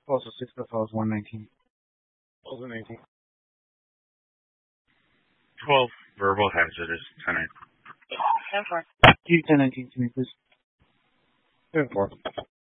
Also 6 plus 12 is 119. Also 19. 12. Verbal hazardous. 10-9. 10-4. Do 1019 to me, please. 10-4.